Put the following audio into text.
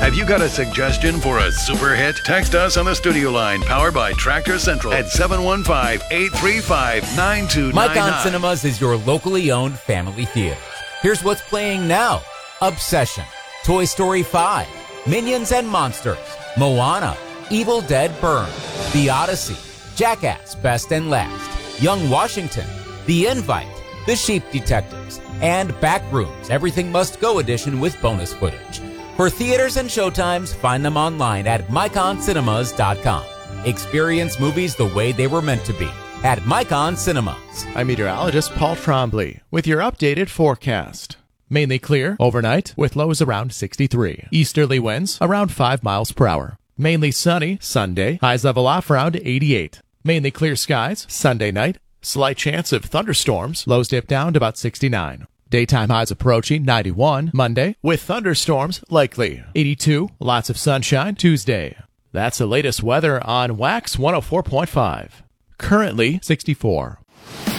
Have you got a suggestion for a super hit? Text us on the studio line powered by Tractor Central at 715-835-9299. Micon Cinemas is your locally owned family theater. Here's what's playing now. Obsession, Toy Story 5, Minions and Monsters, Moana, Evil Dead Burn, The Odyssey, Jackass Best and Last, Young Washington, The Invite, The Sheep Detectives, and Backrooms Everything Must Go edition with bonus footage. For theaters and showtimes, find them online at MiconCinemas.com. Experience movies the way they were meant to be at Micon Cinemas. I'm meteorologist Paul Trombley with your updated forecast. Mainly clear overnight with lows around 63. Easterly winds around 5 miles per hour. Mainly sunny Sunday, highs level off around 88. Mainly clear skies Sunday night. Slight chance of thunderstorms, lows dip down to about 69. Daytime highs approaching 91 Monday with thunderstorms likely. 82, lots of sunshine Tuesday. That's the latest weather on Wax 104.5. Currently 64.